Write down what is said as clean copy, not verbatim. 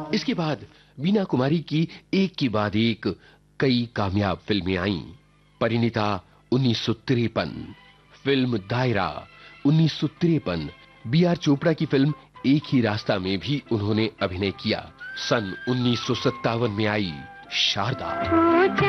इसके बाद मीना कुमारी की एक के बाद एक कई कामयाब फिल्में आईं। परिणीता 1953, फिल्म दायरा 1953, बी.आर. चोपड़ा की फिल्म एक ही रास्ता में भी उन्होंने अभिनय किया। सन 1957 में आई शारदा।